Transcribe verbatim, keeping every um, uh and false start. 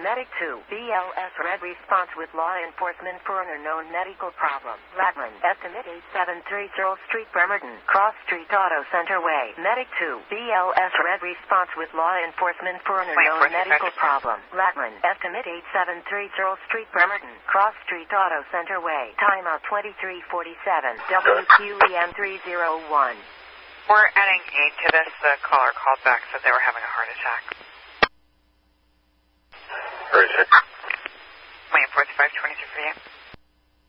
Medic two, B L S red response with law enforcement for an unknown medical problem. Latman, estimate eight seven three zero Street, Bremerton, Cross Street Auto Center Way. Medic two, B L S red response with law enforcement for an unknown medical problem. Latman, estimate eight seven three zero Street, Bremerton, Cross Street Auto Center Way. Timeout twenty-three forty-seven, W Q E M three zero one. We're adding eight to this. The caller called back, said they were having a heart attack. Very sick. Waiting forty-five twenty-two for you.